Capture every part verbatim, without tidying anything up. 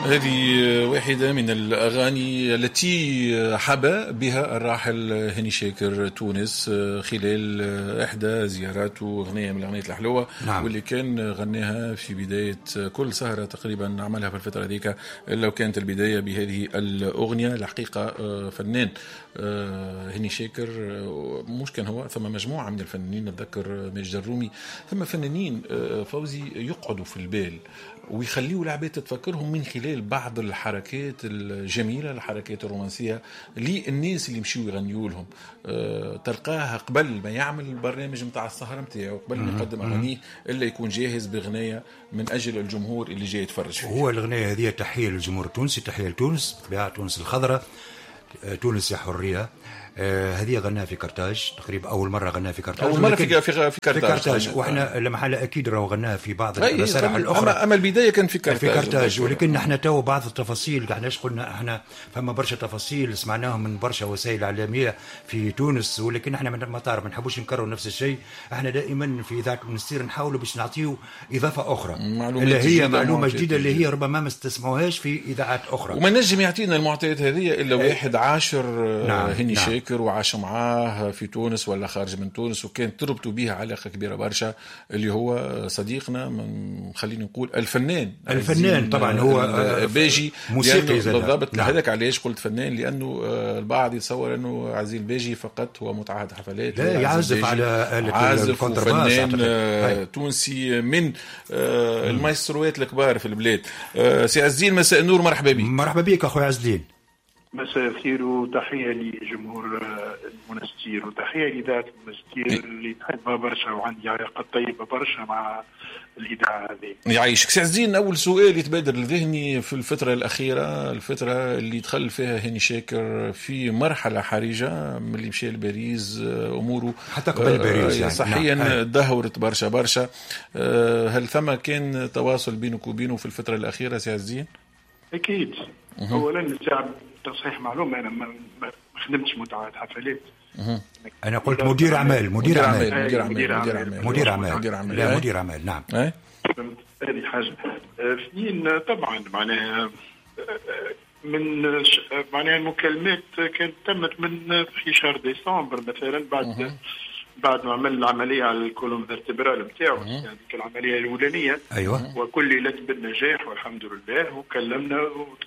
هذه واحدة من الأغاني التي حبى بها الراحل هاني شاكر تونس خلال إحدى زياراته، أغنية من الأغنية الحلوة. نعم. واللي كان غناها في بداية كل سهرة تقريبا عملها في الفترة ذيك، لو كانت البداية بهذه الأغنية. الحقيقة فنان هاني شاكر، مش كان هو، ثم مجموعة من الفنانين، نتذكر ماجد الرومي، ثم فنانين فوزي يقعدوا في البال ويخليوا العباد تتفكرهم من خلال بعض الحركات الجميلة، الحركات الرومانسية للناس اللي مشيوا يغنيوا لهم. أه تلقاها قبل ما يعمل البرنامج متاع السهرة متاعه، قبل ما يقدم أغنيه إلا يكون جاهز بغنية من أجل الجمهور اللي جاي يتفرج فيه. هو الغنية هذه تحية للجمهور التونسي، تحية لتونس، طبيعة تونس الخضراء، تونس يا حرية. آه هذه غناها في كرتاج تقريبا، أول مرة غناها في كرتاج، أول مرة في في في كرتاج, في كرتاج. وإحنا لما حلا أكيد راهو غناها في بعض المسارح الأخرى، أما, أما البداية كان في كرتاج في كرتاج ولكن احنا تو بعض التفاصيل قاعدناش قلنا احنا فما برشا تفاصيل سمعناهم من برشا وسائل إعلامية في تونس، ولكن احنا من المطار ما نحبوش نكرروا نفس الشيء. احنا دائما في إذاعة المنستير نحاولوا باش نعطيو إضافة أخرى اللي هي معلومة جديدة اللي هي ربما ما استسمعوهاش في إذاعات أخرى. وما نجم يعطينا المعطيات هذه إلا واحد عاشر نعم. هاني نعم. شاكر وعاش معاه في تونس ولا خارج من تونس، وكانت تربطوا بها علاقة كبيرة برشا، اللي هو صديقنا من خلينا نقول الفنان الفنان طبعا هو باجي موسيقي بالضبط. نعم. هذاك علاش قلت فنان، لأنه البعض يتصور أنه عزيز باجي فقط هو متعهد حفلات، لا يعزف على عازف وفنان تونسي من المايستروات الكبار في البلاد. سي عزين، مساء النور، مرحبا بك. مرحبا بك أخوي عزين. مساء الخير وتحية لجمهور المنستير وتحية لإذاعة المنستير اللي تحبها برشا وعندي علاقة طيبة برشا مع الإذاعة هذه. يعيشك سي عزين. أول سؤال يتبادر لذهني في الفترة الأخيرة، الفترة اللي دخل فيها هاني شاكر في مرحلة حرجة من اللي مشى لباريس، أموره حتى قبل باريس يعني. صحيا نعم. دهورت برشا برشا. هل ثم كان تواصل بينك وبينه في الفترة الأخيرة سي عزين؟ أكيد. أولا الشعب تصحيح معلومة، أنا ما خدمتش متعهد حفلات. أنا قلت مدير أعمال مدير أعمال مدير أعمال مدير أعمال مدير أعمال مدير أعمال لا مدير أعمال نعم. هذه حاجة. اثنين طبعا معناها من معناها المكالمات كانت تمت من في شهر ديسمبر مثلا، بعد بعد ما عمل العملية على الكولوم فيرتبرال بتاعه، يعني العملية الأولانية. أيوة. وكللت بالنجاح والحمد لله، وكلمنا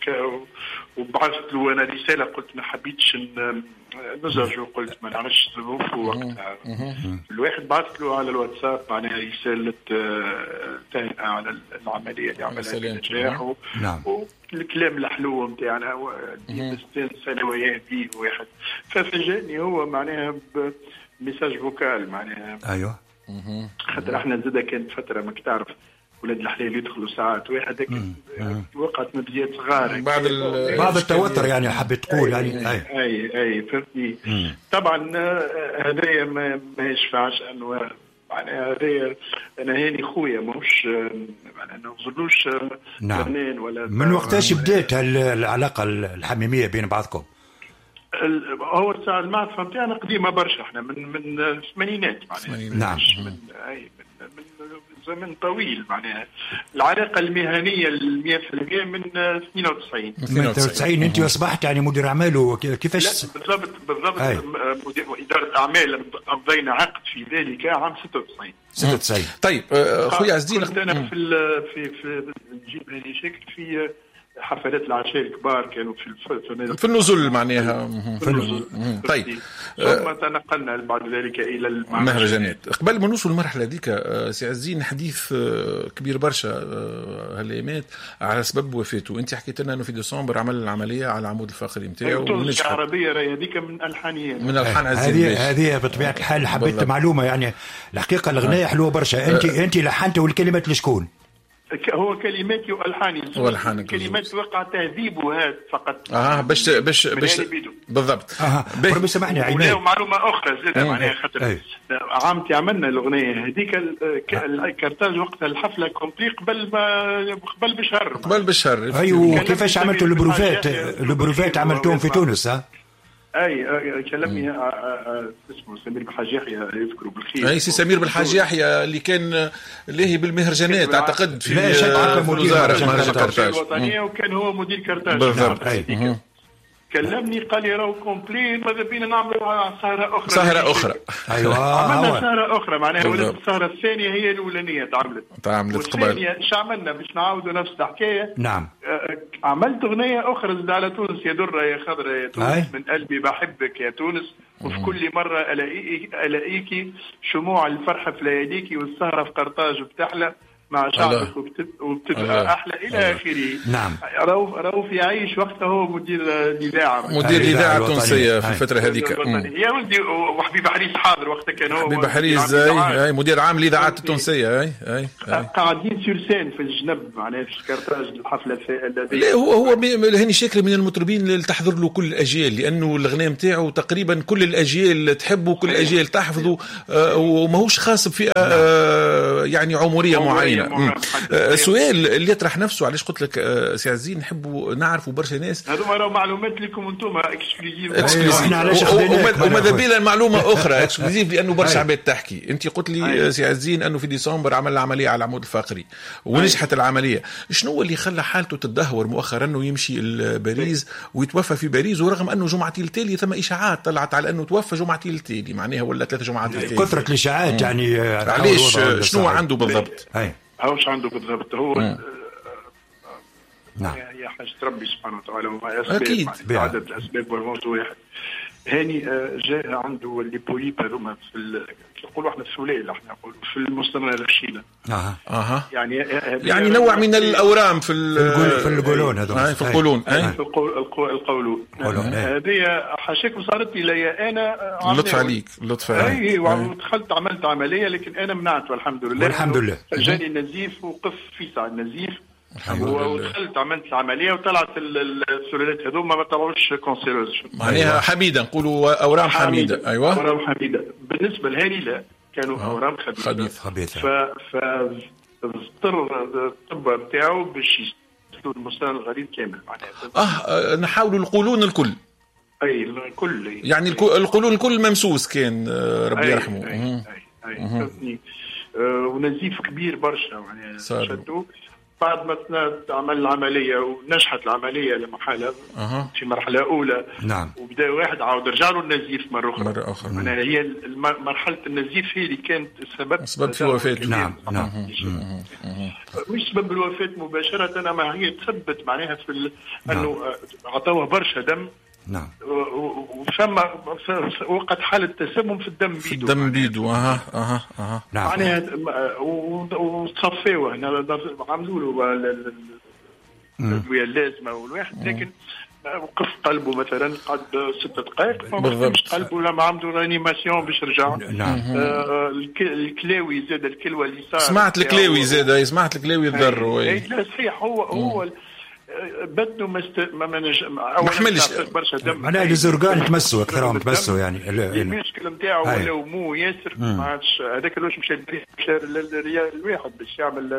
وبعثت له أنا رسالة قلت ما حبيتش نزعج، وقلت ما نعرفش ظروف وقتها. الواحد بعثت له على الواتساب معناها رسالة تهنئة على العملية اللي عملها بالنجاح، نعم. والكلام الحلو متاعنا بستانس أنا وياه بيه واحد. ففاجأني هو معناها ميساج فوكال معناها. ايوه. خاطر احنا زاده كانت فتره ما تعرف ولاد الحلال يدخلوا ساعات واحد وقت مبديات صغار بعد بعض التوتر يعني حبيت تقول يعني اي اي, أي فهمتني. طبعا هذايا ما, ما يشفعش انه معناها هذايا انا هاني خويا مش معناها ما نظلوش فنان ولا. من وقتاش بدات العلاقه الحميميه بين بعضكم؟ هو المعرفة متاعنا قديمة برشا، احنا من من الثمانينات معناها. نعم. من اي من, من زمن طويل معناها. العلاقة المهنية المية في المية من اثنين وتسعين. اثنين وتسعين انت اصبحت يعني مدير اعمال وكيفاش؟ بالضبط بالضبط. إدارة اعمال امضينا عقد في ذلك عام ستة وتسعين. ستة وتسعين. طيب اخويا عزين، كنت انا في في في نجيب هذه شكل في حفلات العشاء الكبار كانوا في في النزول معناها في النزول. طيب ثم تنقلنا بعد ذلك الى المهرجانات. قبل ما نوصل المرحله هذيك سي عزين، حديث كبير برشا هالايامات على سبب وفاته. انت حكيت لنا انه في ديسمبر عمل العمليه على العمود الفقري نتاعو ونجح. العربيه راهي هذيك من الحانيات من الحان عزين. هذه هذه بطبيعه الحال حبيت معلومه يعني الحقيقه الاغنيه حلوه برشا. انت انت لحنت والكلمات لشكون؟ هو كلماتي والحاني. كلمات وقع تهذيبها فقط. اه باش باش باش بالضبط. اه ربي سامحني عيني. ومعلومه اخرى زاد معناها خاطر عامتي عملنا الاغنيه هذيك الكرتاج وقتها الحفله كومبلي قبل ما قبل بشهر قبل بشهر. ايوه كيفاش عملتوا البروفات؟ البروفات عملتوهم في تونس؟ ها اي كلمني اسمه سمير بالحاج يحيى يذكره بالخير. اي سي سمير بالحاج يحيى اللي كان لاهي بالمهرجانات اعتقد في وزاره مهرجان الوطنيه وكان هو مدير كرتاج. بالضبط. كلمني قال لي راهو كومبلين ماذا بينا نعملوا سهره اخرى. سهره اخرى ايوه عملنا سهره اخرى معناها ولات السهره الثانيه هي الاولانيه تعملت تعملت قبل. والثانيه ايش عملنا باش نعاودوا نفس الحكايه. نعم عملت اغنيه اخرى زاد على تونس يا دره يا خضره يا تونس من قلبي بحبك يا تونس وفي كل مره الاقيك الاقيكي شموع الفرحه في لياليكي والسهره في قرطاج بتحلى مع شعبك وبتبقى احلى الى اخره. نعم رؤوف رؤوف يعيش وقتها هو مدير الاذاعه مدير الاذاعه التونسيه في الفتره هذيك. يا ولدي وحبيب حريص حاضر وقتها كان هو حبيب حريص اي مدير عام الاذاعات التونسيه. اي اي قاعدين سور سين في الجنب معناها في كرتاج الحفله الذي لا هو هو هاني شاكر من المطربين اللي تحضر له كل الاجيال لانه الغناء نتاعو تقريبا كل الاجيال تحبه كل الاجيال تحفظه وماهوش خاص بفئه يعني عمريه معينه. سؤال اللي يطرح نفسه علاش قلت لك سي عزيز نحبوا نعرفوا برشا ناس هذوما راهو معلومات لكم انتم اكسكلوزيف احنا علاش وماذا بينا معلومه اخرى اكسكلوزيف لانه برشا عباد تحكي. انت قلت لي سي عزيز انه في ديسمبر عمل العمليه على العمود الفقري ونجحت العمليه. شنو اللي خلى حالته تتدهور مؤخرا انه يمشي لباريس ويتوفى في باريس ورغم انه جمعتي التالي ثم اشاعات طلعت على انه توفى جمعتي التالي معناها ولا ثلاث جمعات التالي كثره الاشاعات يعني علاش شنو عنده بالضبط؟ هاوش عنده بالضبط هو مم. نعم هي حاجة ربي سبحانه وتعالى وما أسباب أكيد عدد الأسباب والموت واحد. هاني جاء عنده اللي بوليب هذوما في يقولوا احنا السلال احنا نقولوا في المصنع الرشيله. اها اها يعني يعني نوع من الاورام في في القولون هذوما في القولون اي في القولون. هذه حاشاكم صارت لي انا لطف عليك لطف عليك. اي ودخلت عملت عمليه لكن انا منعت والحمد لله والحمد لله جاني النزيف وقف في ساعه النزيف ودخلت عملت العمليه وطلعت السلالات هذوما ما طلعوش كونسيروز معناها حميده نقولوا اورام حميده. ايوه اورام حميده. بالنسبه لهاني لا كانوا اورام خبيثه خبيثه ف ف اضطر الطب نتاعو باش يسلوا المستوى الغريب كامل معناها اه نحاولوا القولون الكل. اي الكل يعني القولون الكل ممسوس كان ربي يرحمه. اي اي اي ونزيف كبير برشا يعني شدوا بعد ما عمل العملية ونجحت العملية لمحالة أه. في مرحلة أولى. نعم. وبدأ واحد عاود رجع له النزيف مرة أخرى. مرة أخرى. يعني هي مرحلة النزيف هي اللي كانت سبب سبب في وفاته. نعم نعم. مش سبب الوفاة مباشرة أنا ما هي تثبت معناها في ال... نعم. أنه عطوه برشا دم. نعم. وثم وقت حالة تسمم في الدم بيدو. في الدم بيدو اها اها اها. نعم. معناها وصفيوه هنا عملوا له الأدوية اللازمة والواحد لكن وقف قلبه مثلا قعد ست دقائق ما وقفش قلبه لما عملوا رانيماسيون باش رجع. نعم. آه الكلاوي زاد الكلوة اليسار. سمعت الكلاوي زاد سمعت الكلاوي الضر. اي لا صحيح هو هو بدنه مست... ما منج ما حملش برشا دم معناها الزرقان تمسوا اكثرهم تمسوا يعني المشكل نتاعو ولا مو ياسر ما عادش هذاك الواش مشى الريال الواحد باش يعمل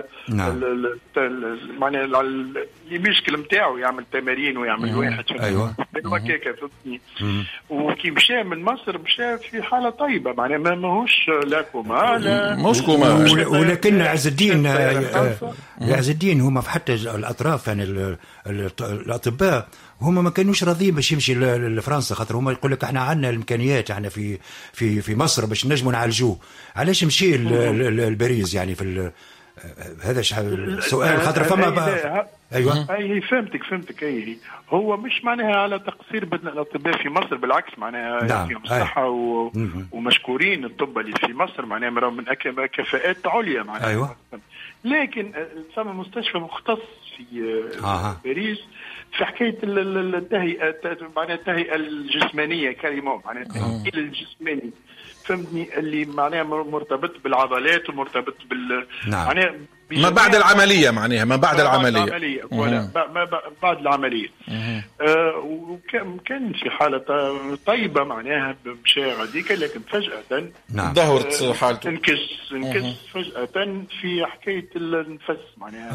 معناها المشكل نتاعو يعمل تمارين ويعمل واحد ايوه هكاك فهمتني. وكي مشى من مصر مشى في حاله طيبه معناها ما ماهوش لا كوما لا مش كوما. ولكن عز الدين عز الدين هما في حتى الاطراف يعني الاطباء هما ما كانوش راضيين باش يمشي لفرنسا خاطر هما يقول لك احنا عندنا الامكانيات يعني في في في مصر باش نجموا نعالجوه. علاش مشي لباريس يعني في هذا السؤال خاطر فما ايوه اي فهمتك فهمتك اي هو مش معناها على تقصير بدنا الاطباء في مصر بالعكس معناها نعم. فيهم صحه و... ومشكورين الطب اللي في مصر معناها من كفاءات عليا معناها أيوة. لكن ثم مستشفى مختص في آه. باريس في حكايه التهيئه معناها التهيئه الجسمانيه كلمه معناها التاهيل الجسماني فهمتني اللي معناها مرتبط بالعضلات ومرتبط بال نعم. معناها ما بعد العملية معناها ما بعد العملية, العملية. ولا ما بعد العملية آه وكان كان في حالة طيبة معناها بمشي غاديك لكن فجأة نعم. ظهرت حالته انكس انكس فجأة في حكاية النفس معناها آه.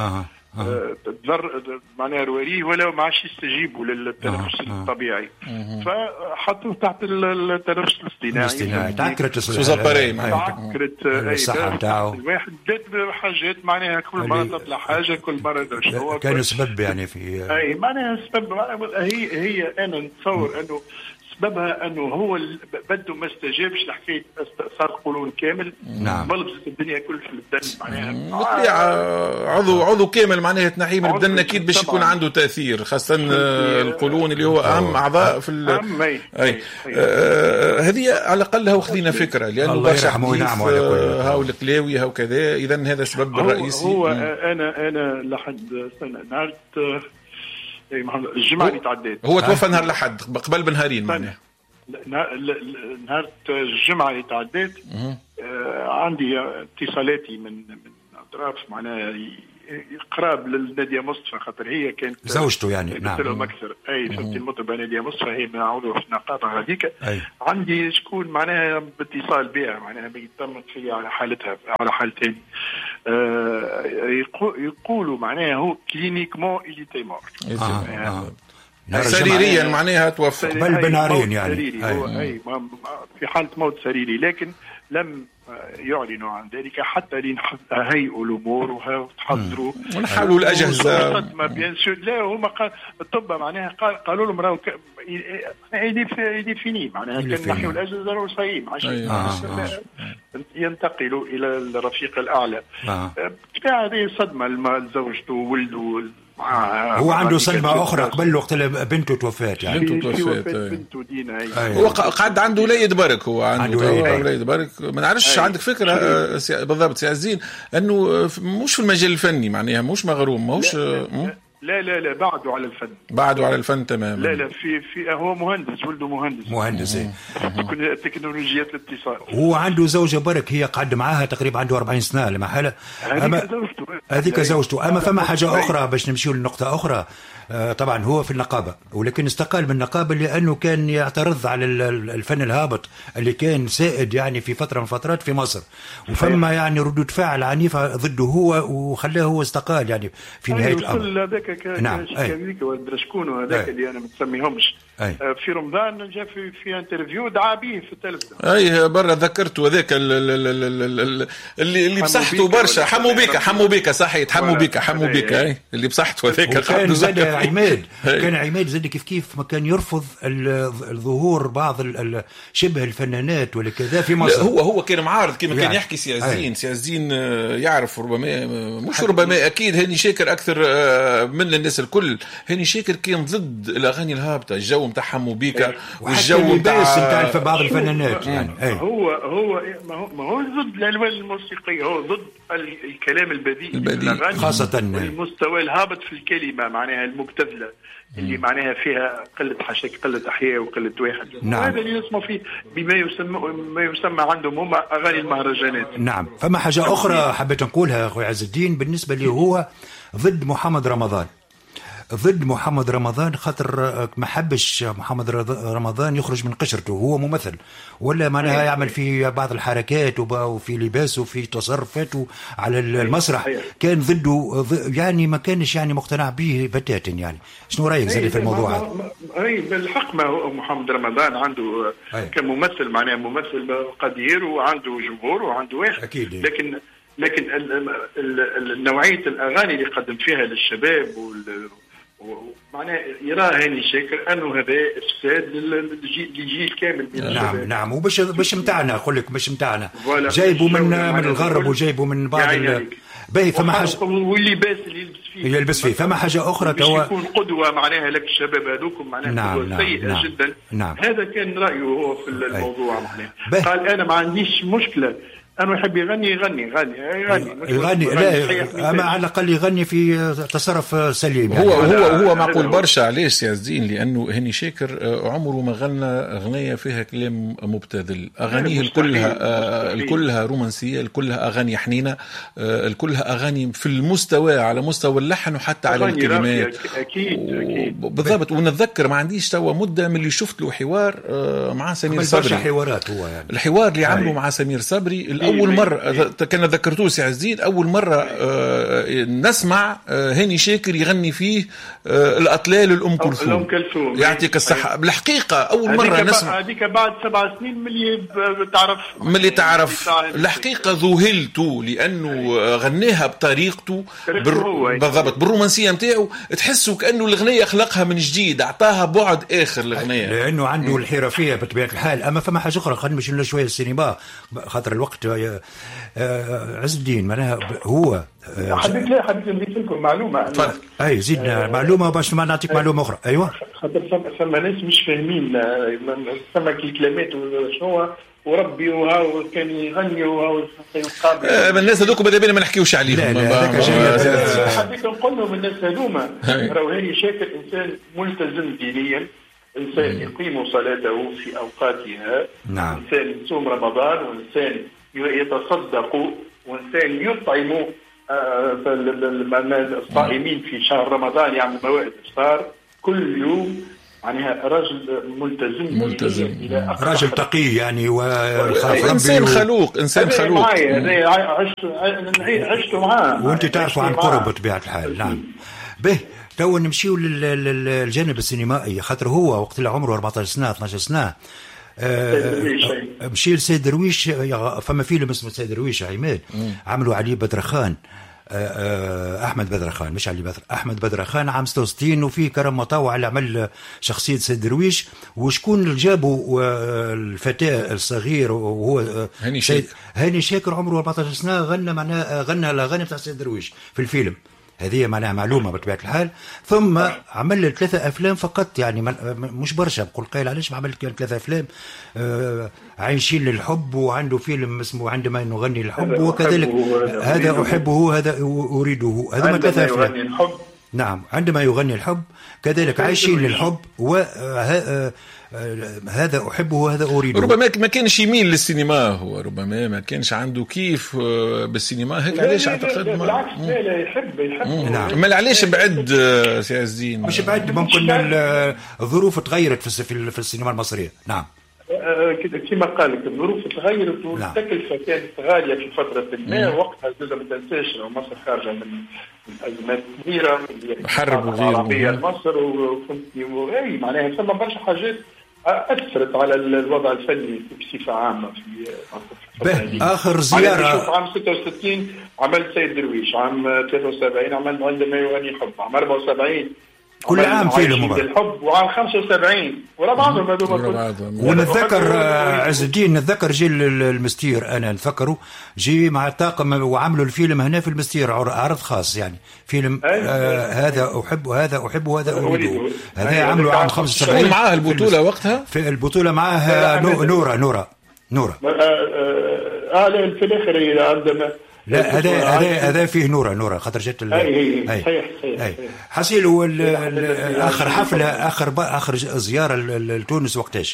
تضر معناها رواريه ولا ما عادش يستجيبوا للتنفس آه. الطبيعي آه. فحطوا تحت التنفس الاصطناعي الاصطناعي تعكرت سوزاباري تعكرت الصحه نتاعو الواحد ثلاث حاجات معناها كل مره تطلع حاجه كل مره شنو كان سبب يعني في اي معناها سبب هي هي انا نتصور انه سببها انه هو بده ما استجابش لحكايه صار قولون كامل نعم بلبزت الدنيا كل في الدن معناها بالطبيعه عضو عضو كامل معناها تنحيه من الدن اكيد باش يكون عنده تاثير خاصه القولون اللي هو اهم اعضاء في ال... اهم اي, أي. هذه على الاقل هو خذينا فكره لانه برشا حديث هاو القلاوي هاو كذا اذا هذا السبب الرئيسي. هو انا انا لحد سنه نهار الجمعة اللي تعديت هو توفى نهار الأحد قبل بنهارين معناها نهار الجمعة اللي تعديت آه عندي اتصالاتي من من أطراف معناها قراب للنادية مصطفى خاطر هي كانت زوجته يعني نعم قلت لهم أكثر أي فهمتي المطربة نادية مصطفى هي من عضو في النقابة هذيك عندي شكون معناها باتصال بها معناها بيطمن فيها على حالتها على حالتين آه يقولوا معناها هو كلينيكمون إلي تيمور سريريا معناها توفى قبل بنهارين يعني سريري هو أي في حالة موت سريري لكن لم يعلنوا عن ذلك حتى لنهيئوا الامور وتحضروا ونحاولوا الاجهزه لا هما الطب معناها قالوا لهم راهو ايدي فيني معناها كان نحيوا الاجهزه راهو صايم عشان ينتقلوا الى الرفيق الاعلى بالطبيعه هذه صدمه لزوجته وولده هو عنده صدمة أخرى قبل وقت بنته توفات يعني بنته توفات بنته دينا هو قاعد عنده وليد برك هو عنده وليد برك ما نعرفش عندك فكرة بالضبط سي عزين أنه مش في المجال الفني معناها مش مغروم ماهوش لا لا لا بعده على الفن بعده على الفن تماما لا لا في في هو مهندس ولده مهندس مهندس تكنولوجيات الاتصال هو عنده زوجة برك هي قعد معاها تقريبا عنده أربعين سنة لما حالة هذيك زوجته هذيك زوجته أما فما حاجة أخرى باش نمشيو لنقطة أخرى طبعا هو في النقابة ولكن استقال من النقابة لأنه كان يعترض على الفن الهابط اللي كان سائد يعني في فترة من فترات في مصر وفما يعني ردود فعل عنيفة ضده هو وخلاه هو استقال يعني في نهاية الأمر. هذاك نعم كذلك ودرشكون وهذاك اللي أنا ما تسميهمش في رمضان جاء في في انترفيو دعا به في التلفزيون اي برا ذكرته هذاك اللي اللي بصحته برشا حمو بيكا حمو بيكا صحيت حمو بيكا حمو بيكا اي اللي بصحته هذاك كان زاد عماد كان عماد زاد كيف كيف ما كان يرفض الظهور بعض شبه الفنانات ولا كذا في مصر هو هو كان معارض كما كان يحكي سي عزين سي عزين يعرف ربما مش ربما اكيد هاني شاكر اكثر من الناس الكل هاني شاكر كان ضد الاغاني الهابطه الجو نتاع حمو بيكا والجو نتاع بعض الفنانات يعني هو هو ما هو ضد الالوان الموسيقيه هو ضد الكلام البذيء البذيء خاصه المستوى الهابط في الكلمه معناها المبتذله اللي معناها فيها قله حشك قله احياء وقله واحد نعم. وهذا اللي يسمى فيه بما يسمى ما يسمى عندهم هم اغاني المهرجانات. نعم فما حاجه اخرى حبيت نقولها اخوي عز الدين بالنسبه لي هو ضد محمد رمضان ضد محمد رمضان خاطر ما حبش محمد رمضان يخرج من قشرته هو ممثل ولا معناها يعمل في بعض الحركات وفي لباسه وفي تصرفاته على المسرح كان ضده يعني ما كانش يعني مقتنع به بتاتا يعني شنو رايك زي في الموضوع هذا؟ اي بالحق ما هو محمد رمضان عنده كممثل معناه ممثل قدير وعنده جمهور وعنده واحد أكيد. لكن لكن نوعيه الاغاني اللي قدم فيها للشباب وال معناه يرى هاني شاكر انه هذا افساد للجيل كامل من نعم الشباب. نعم وباش باش متاعنا اقول لك باش متاعنا جايبوا من من الغرب وجايبوا من بعض يعني باهي فما حاجه واللباس اللي يلبس فيه يلبس فيه فما حاجه اخرى توا يكون قدوه معناها لك الشباب هذوكم معناها نعم نعم سيئه نعم جدا نعم. هذا كان رايه هو في الموضوع معناها قال انا ما عنديش مشكله أنا يحب يغني يغني يغني يغني يغني لا أما على الأقل يغني في تصرف سليم يعني. هو هو هو معقول برشا علاش يا زين لأنه هاني شاكر عمره ما غنى أغنية فيها كلام مبتذل أغانيه الكلها الكلها رومانسية الكلها أغاني حنينة الكلها أغاني في المستوى على مستوى اللحن وحتى على الكلمات أكيد أكيد بالضبط ونتذكر ما عنديش توا مدة من اللي شفت له حوار مع سمير صبري حوارات هو يعني الحوار اللي عمله مع سمير صبري الأول اول مره كان ذكرتوه سي عز الدين، اول مره نسمع هاني شاكر يغني فيه الاطلال الام كلثوم يعطيك الصحه. بالحقيقه اول مره نسمع هذيك بعد سبع سنين ملي تعرف ملي تعرف الحقيقه ذهلت لانه غناها بطريقته بر... بالضبط بالرومانسيه نتاعو، تحسوا كانه الاغنيه خلقها من جديد، اعطاها بعد اخر الاغنيه لانه عنده الحرفيه بطبيعه الحال. اما فما حاجه اخرى خلينا نمشي شويه السينما خاطر الوقت. عز الدين معناها هو حبيت لا حبيت نضيف لكم معلومه. تفضل. اي زيدنا معلومه باش ما نعطيك معلومه اخرى. ايوه خاطر فما ناس مش فاهمين فما الكلمات وشنو وربي وهاو كان يغني وهاو يقابل الناس هذوك ماذا بينا ما نحكيوش عليهم. حبيت نقول لهم الناس هذوما راهو هاني شاكر انسان ملتزم دينيا، انسان يقيم صلاته في اوقاتها، نعم. انسان يصوم رمضان، وانسان يتصدق، وانسان يطعم الصائمين في شهر رمضان، يعمل موائد افطار كل يوم. معناها رجل ملتزم ملتزم رجل تقي يعني وخاف ربي انسان خلوق انسان خلوق عشت عشت معاه وانت تعرفوا عن قرب بطبيعه الحال. نعم. به تو نمشيو للجانب السينمائي خاطر هو وقت اللي عمره أربعة عشر سنه اثنا عشر سنه مشي لسيد درويش. فما فيلم اسمه سيد درويش عماد عملوا عليه بدرخان، احمد بدرخان مش علي بدر احمد بدرخان عام ستة وستين، وفي كرم مطاوع اللي عمل شخصيه سيد درويش. وشكون اللي جابوا الفتاه الصغير وهو هاني شاكر. هاني شاكر عمره أربعة عشر سنه غنى معناه غنى الاغاني تاع سيد درويش في الفيلم. هذه معناها معلومه بطبيعه الحال. ثم عمل ثلاثه افلام فقط يعني مش برشا. بقول قايل علاش ما عمل ثلاثه افلام. آه عايشين للحب، وعنده فيلم اسمه عندما نغني الحب، وكذلك هذا احبه هذا اريده. هذا ثلاثه افلام. نعم عندما يغني الحب، كذلك عايشين للحب، وهذا أحبه وهذا أريده. ربما ما كانش يميل للسينما، هو ربما ما كانش عنده كيف بالسينما هيك. علاش أعتقد ما بالعكس لا لا يحب يحب نعم. ما علاش بعد سي عز الدين؟ مش بعد، ممكن الظروف تغيرت في في السينما المصرية. نعم كما قال لك الظروف تغيرت والتكلفة كانت غالية في فترة ما. وقتها زاد ما تنساش مصر خارجة من أزمات كبيرة، حرب وغيره مصر وفهمتني. أي معناها ثم برشا حاجات أثرت على الوضع الفني بصفة عامة في آخر زيارة. عام ستة وستين عملت سيد درويش، عام ثلاثة وسبعين عملت عندما يغني حب، عام أربعة وسبعين كل عام فيلم الحب، وعام خمسة وسبعين ورا بعضهم هذوما. ونتذكر عز الدين نتذكر جي المستير، انا نتذكره جي مع الطاقم وعملوا الفيلم هنا في المستير عرض خاص يعني فيلم. آه هذا احب هذا احب وهذا اريده. هذا عملوا عام خمسة وسبعين. معاه البطوله وقتها في البطوله معها نورة نورة نورة اه لا في الاخر عندما لا هذا هذا هذا فيه نورة نورة خاطر جت اي صحيح صحيح حسيل. هو اخر حفله اخر اخر زياره لتونس وقتاش؟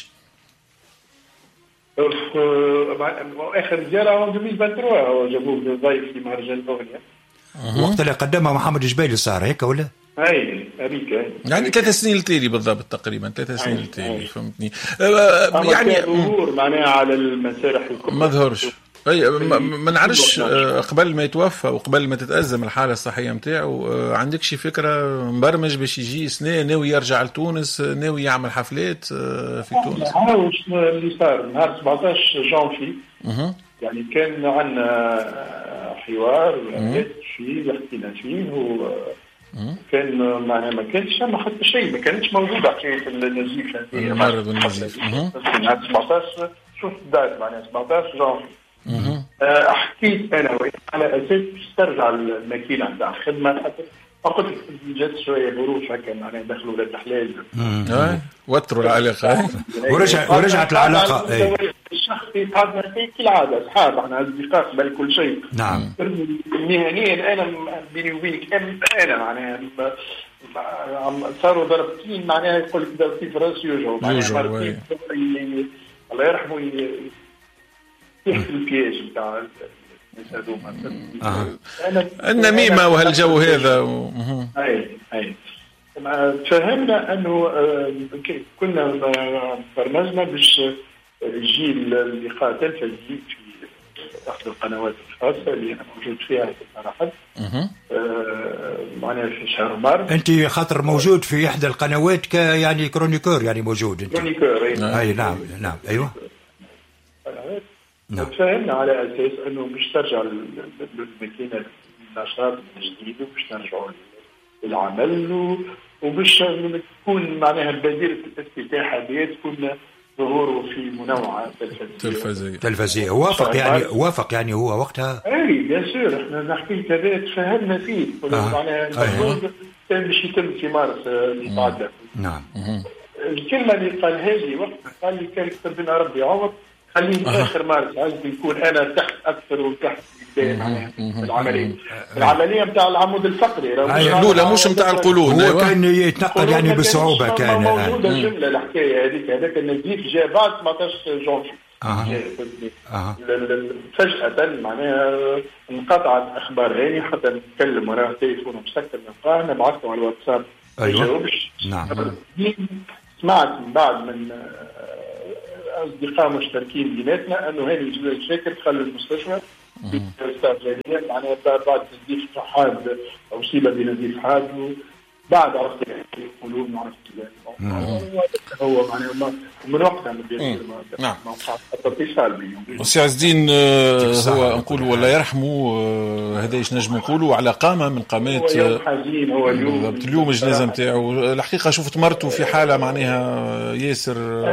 اخر زياره في ألفين وثلاثة جابوه ضيف في مهرجان الاغنيه وقت اللي قدمها محمد جبالي صار هيك ولا؟ اي هذيك يعني ثلاث سنين التالي بالضبط تقريبا ثلاث سنين التالي فهمتني. يعني ظهور معناها على المسارح ما ظهرش. اي ما نعرفش قبل ما يتوفى وقبل ما تتأزم الحالة الصحية متاعه عندك شي فكرة مبرمج باش يجي سنة ناوي يرجع لتونس ناوي يعمل حفلات في تونس؟ هاو اللي صار نهار سبعطاش جانفي يعني كان عندنا حوار فيه حكينا فيه وكان معناها ما كانش ما حتى شيء ما كانتش موجودة حكاية النزيف هذه مرض النزيف. نهار سبعطاش شوف الدات معناها سبعطاش جانفي. أه حكيت انا على اساس ترجع الماكينه نتاع الخدمه خاطر قلت جات شويه ظروف هكا معناها دخلوا ولاد الحلال اه وتروا العلاقه ورجع ورجعت العلاقه. الشخصي قعدنا فيه كالعاده اصحاب احنا اصدقاء قبل كل شيء. نعم مهنيا انا بيني وبينك انا معناها صاروا ضربتين معناها يقول لك ضربتي في راسي يوجعوا معناها الله يرحمه في البياج بتاع آه. النميمة وهالجو هذا و... أي أي فهمنا أنه كنا برمجنا باش الجيل اللي قاتل في احد القنوات الخاصه اللي انا موجود فيها صراحه. آه معناها في شهر مارس. انت خاطر موجود في احدى القنوات ك يعني كرونيكور يعني موجود انت. كرونيكور اي نعم نعم ايوه. نعم. تفاهمنا على اساس انه باش ترجع الماكينه النشاط من جديد وباش نرجعوا للعمل وباش تكون معناها بديله الافتتاح هذه تكون ظهوره في منوعه تلفزيونيه. تلفزيونيه وافق يعني وافق يعني هو وقتها. اي بيان سور احنا نحكي كذا تفاهمنا فيه معناها المفروض كان باش يتم في مارس اللي بعده. نعم. الكلمه اللي قالها لي وقتها قال لي كان يكتب لنا ربي يعوض خليني في اخر مارس عايز نكون انا تحت اكثر وتحت معناها العمليه العمليه نتاع العمود الفقري الاولى مش نتاع القولون. هو كان يتنقل يعني بصعوبه كان موجوده جمله الحكايه هذيك هذاك النزيف جاء بعد سبعطاش جونفي. آه. فجأة معناها انقطعت اخبار هاني حتى نتكلم وراه تليفون مسكر نلقاه انا بعثته على الواتساب. ايوه نعم. سمعت من بعد من اصدقاء مشتركين بيناتنا انه هاني شاكر دخل المستشفى في استعجاليه معناها بعد نزيف حاد او اصيب بنزيف حاد بعد عرفت يقولون عرفت هو معناها من وقتها نعم اتصال بيهم. سي عز الدين هو نقول ولا يرحمه هذا ايش نجم نقولوا على قامه من قامات هو حزين. هو اليوم اليوم الجنازه نتاعو الحقيقه شفت مرته في حاله معناها ياسر.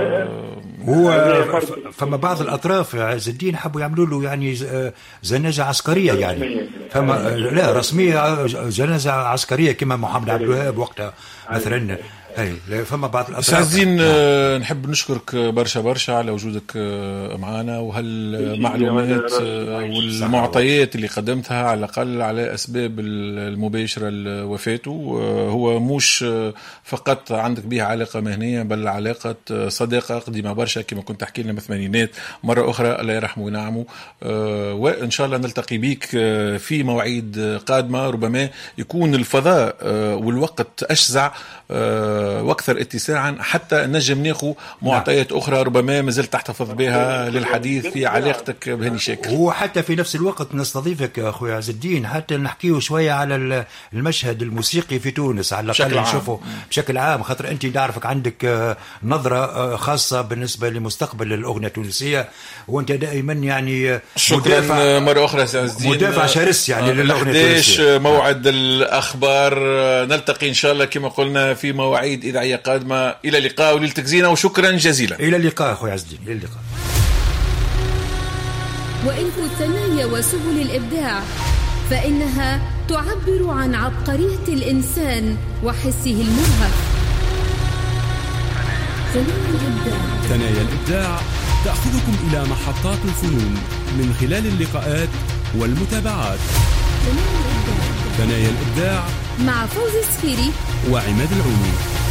هو فما بعض الاطراف عز الدين حبوا يعملوا له يعني جنازه عسكريه يعني فما لا رسميه جنازه عسكريه كما محمد عبد الوهاب وقتها مثلا. هاي فما بعض الاطراف. سعزين نحب نشكرك برشا برشا على وجودك معنا وهالمعلومات والمعطيات اللي قدمتها على الاقل على اسباب المباشره لوفاته. هو مش فقط عندك بها علاقه مهنيه بل علاقه صداقه قديمه برشا كما كنت تحكي لنا بالثمانينات. مره اخرى الله يرحمه وينعمه وان شاء الله نلتقي بيك في مواعيد قادمه ربما يكون الفضاء والوقت اشزع واكثر اتساعا حتى نجم ناخذ معطيات نعم. اخرى ربما ما زلت تحتفظ بها للحديث في علاقتك بهني شاكر. هو حتى في نفس الوقت نستضيفك اخويا عز الدين حتى نحكيه شويه على المشهد الموسيقي في تونس على الاقل نشوفه بشكل عام خاطر انت نعرفك عندك نظره خاصه بالنسبه لمستقبل الاغنيه التونسيه وانت دائما يعني شكرا مره اخرى سي عز الدين مدافع شرس يعني للاغنيه التونسيه. موعد الاخبار نلتقي ان شاء الله كما قلنا في مواعيد إذاعية قادمة. إلى اللقاء وليلتك زينة وشكرا جزيلا. إلى اللقاء أخوي عز الدين. إلى اللقاء. وإنف الثنايا وسبل الإبداع فإنها تعبر عن عبقرية الإنسان وحسه المرهف. ثنايا الإبداع. ثنايا الإبداع تأخذكم إلى محطات الفنون من خلال اللقاءات والمتابعات. ثنايا الإبداع. ثنايا الإبداع مع فوزي السفيري وعماد العوني.